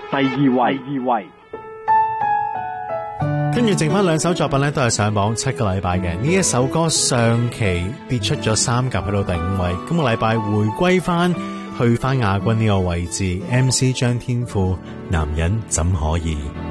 第二位。 跟住剩翻兩首作品咧，都係上榜7個禮拜嘅。呢一首歌上期跌出咗3甲，去到第5位。今個禮拜回歸翻，去翻亞軍呢個位置。MC 張天賦，男人怎可以？